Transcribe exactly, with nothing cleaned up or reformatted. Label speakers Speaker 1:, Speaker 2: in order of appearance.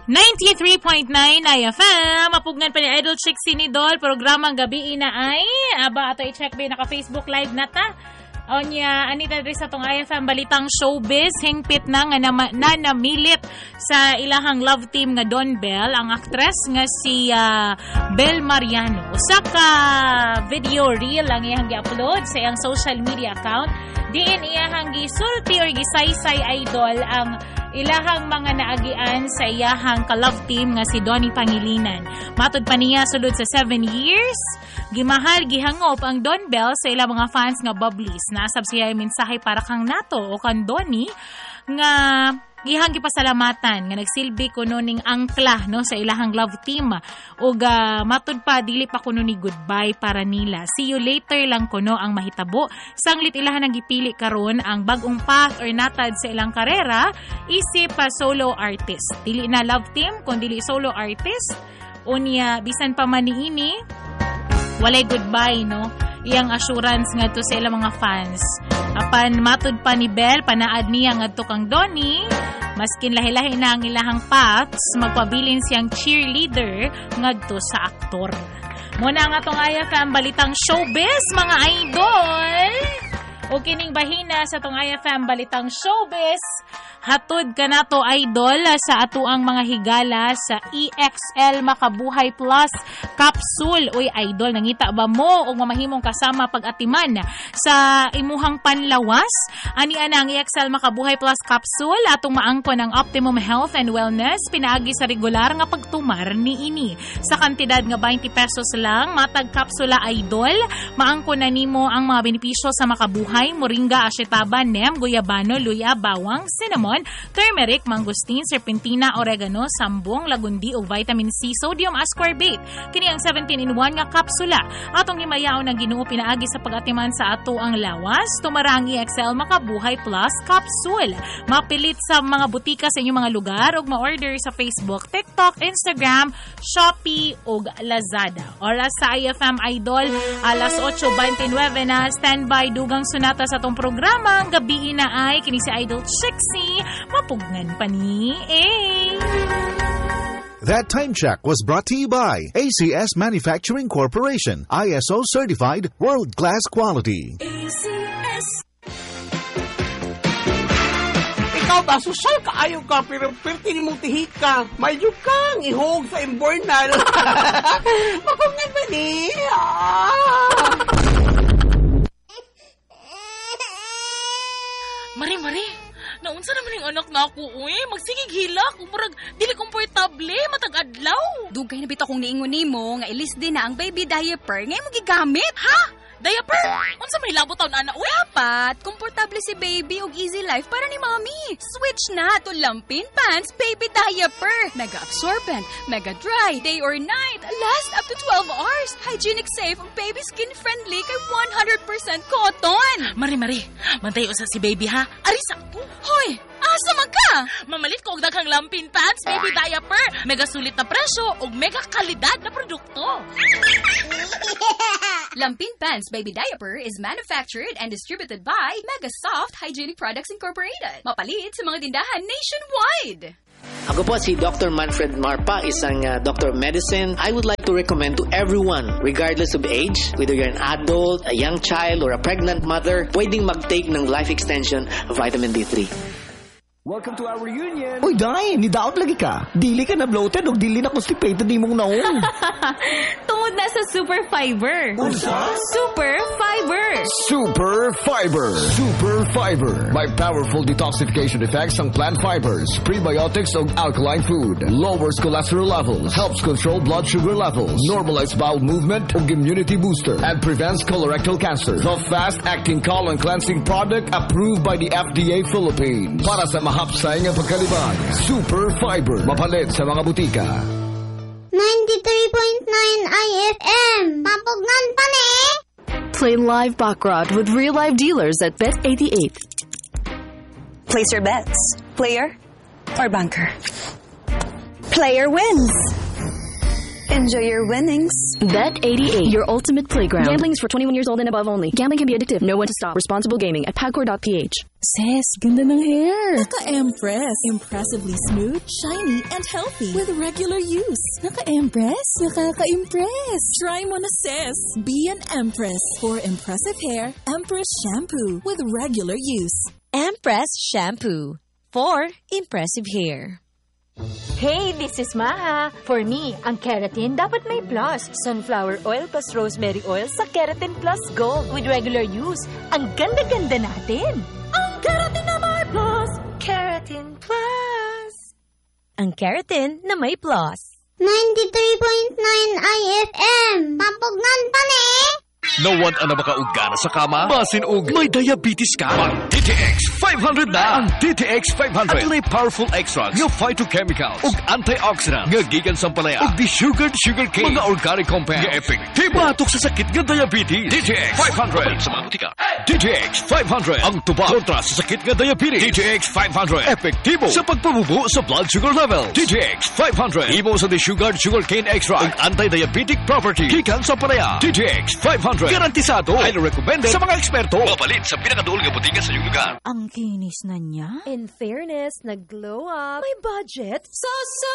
Speaker 1: ninety-three point nine I F M. Mapugnan pa ni Idol Chick Sinidol. Programang gabi na ay aba ato i-check ba naka-Facebook live na ta. O niya, anita rin sa tong I F M Balitang Showbiz, hingpit na nga na, na namilit sa ilahang love team nga Don Bell, ang actress nga si uh, Bel Mariano. Usa ka video reel ang iyang gi-upload sa iyang social media account. Diin iyang gisulti or gisaysay idol ang ilahang mga naagian sa iyahang ka-love team nga si Donnie Pangilinan. Matod pa niya sulod sa seven years, gimahal gihangop ang Don Bell sa ilang mga fans nga bubblies. Naasab siya yung mensahe para kang nato o kang Donnie nga gihang gipasalamatan nga nagsilbi kuno ning angkla no sa ilahang love team ug uh, matud pa dili pa kuno ni goodbye para nila. See you later lang kuno ang mahitabo. Sanglit ilahan ang gipili karon ang bag-ong path or natad sa ilang karera isip pa solo artist. Dili na love team kun dili solo artist. Unya bisan pa man niini walay goodbye no. Iyang assurance nga to sa ilang mga fans. Apan matud pa ni Bell panaad niya ngadto kang Donnie, maskin lahi-lahi na ang ilahang paths, magpabilin siyang cheerleader ngadto sa aktor. Muna nga tong I F M Balitang Showbiz, mga idol. O kining bahina sa tong I F M Balitang Showbiz, hatod ka na to idol sa atuang mga higala sa E X L Makabuhay Plus Capsule. Uy idol, nangita ba mo o mamahimong kasama pag-atiman sa imuhang panlawas? Ani ana ang E X L Makabuhay Plus Capsule atong maangkon ang optimum health and wellness pinaagi sa regular nga pagtumar niini. Sa kantidad nga twenty pesos lang, matag kapsula idol, maangkon na nimo ang mga benepisyo sa makabuhay, moringa, asyetaba, nem, guyabano, luya, bawang, cinnamon, turmeric, mangosteen, serpentina, oregano, sambong, lagundi ug vitamin C, sodium ascorbate. Kini ang seventeen in one nga kapsula. Atong himayaon ng Ginoo pinaagi sa pag-atiman sa ato ang lawas. Tumara ang E X L Makabuhay Plus Capsule. Mapilit sa mga butika sa inyong mga lugar ug ma-order sa Facebook, TikTok, Instagram, Shopee ug Lazada. Oras sa I F M Idol, alas eight twenty-nine na. Standby dugang sunata sa atong programa. Ang gabi na ay kini si Idol Chixie. Mapugnan pa ni eh.
Speaker 2: That time check was brought to you by A C S Manufacturing Corporation, I S O certified, world-class quality.
Speaker 3: A C S. Ikaw ba, social ka ayaw ka, pero perti ni mong tihi ka. Mayo kang ihog sa imbornal. Makungan ba ni? Ah.
Speaker 1: Mari, Mari. Naunsa naman yung anak na ako, uy. Magsigig hilak. Umurag, dili komportable. Matag-adlaw.
Speaker 4: Dugay na bita kong niingon nimo nga ilis din na ang baby diaper ngayon mo gigamit.
Speaker 1: Ha? Diaper? Unsa may labot taon, ana? Uy,
Speaker 4: dapat, komportable si baby og easy life para ni mommy. Switch na to Lampin Pants Baby Diaper. Mega absorbent, mega dry, day or night, last up to twelve hours. Hygienic safe ug baby skin friendly kay one hundred percent cotton.
Speaker 1: Mari, Mari. Mantay usa si baby ha. Ari sakto.
Speaker 4: Hoy, asa man ka?
Speaker 1: Mamalit ko og daghang Lampin Pants Baby Diaper. Mega sulit na presyo ug mega kalidad na produkto.
Speaker 4: Lampin Pants Baby Diaper is manufactured and distributed by Mega Soft Hygienic Products Incorporated. Mapalit sa mga tindahan nationwide.
Speaker 5: Ako po si Doctor Manfred Marpa, isang uh, doctor of medicine. I would like to recommend to everyone, regardless of age, whether you're an adult, a young child, or a pregnant mother, pwedeng mag-take ng life extension vitamin D three.
Speaker 6: Welcome to our reunion! Uy, Day! Nidaot lagi ka. Dili ka na bloated o dili na constipated di mong naon.
Speaker 4: Tungod na sa Super Fiber.
Speaker 6: Unsa?
Speaker 4: Super Fiber!
Speaker 6: Super Fiber! Super Fiber! May powerful detoxification effects ang plant fibers, prebiotics o alkaline food, lowers cholesterol levels, helps control blood sugar levels, normalize bowel movement o immunity booster, and prevents colorectal cancer. The fast-acting colon cleansing product approved by the F D A Philippines. Para sa hapsay nga pagkalibag. Super Fiber. Mapalit sa mga butika.
Speaker 7: ninety-three point nine I F M. Mapugnan pa ni.
Speaker 8: Play live baccarat with real live dealers at Bet eighty-eight.
Speaker 9: Place your bets. Player or banker. Player wins. Enjoy your winnings.
Speaker 8: Bet eighty-eight, your ultimate playground. Gambling is for twenty-one years old and above only. Gambling can be addictive. Know when to stop. Responsible gaming at pagcor dot p h.
Speaker 10: Sis, ganda ng hair. Naka-Empress. Impressively smooth, shiny, and healthy with regular use. Naka-Empress? Nakaka-impress. Try mo na, sis. Be an Empress. For impressive hair, Empress Shampoo with regular use.
Speaker 11: Empress Shampoo for impressive hair.
Speaker 12: Hey, this is Maha. For me, ang keratin dapat may plus. Sunflower oil plus rosemary oil sa Keratin Plus Gold with regular use. Ang ganda-ganda natin. Ang keratin na may plus. Keratin Plus.
Speaker 11: Ang keratin na may plus.
Speaker 7: ninety-three point nine I F M. Pampugnan pa ni.
Speaker 13: Nawan ang nabakaugana sa kama? Masin-ug, may diabetes ka? Ang D T X five hundred na! Ang D T X five hundred at powerful extracts ng phytochemicals ug antioxidants nga gikan sa palaya ug di-sugared sugarcane mga organic compounds nga epektibo batok sa sakit nga diabetes. D T X five hundred sa mga butika. D T X five hundred ang tubag kontra sa sakit nga diabetes. D T X five hundred epektibo sa pagpabubo sa blood sugar level. D T X five hundred imo sa di-sugared sugarcane extract ug anti-diabetic property gikan sa palaya. D T X five hundred garantisado. Highly recommended sa mga eksperto. Mapalit sa pinakaduol nga butika sa iyong lugar.
Speaker 11: Ang kinis na niya.
Speaker 12: In fairness, nag-glow up.
Speaker 11: May budget.
Speaker 12: So, so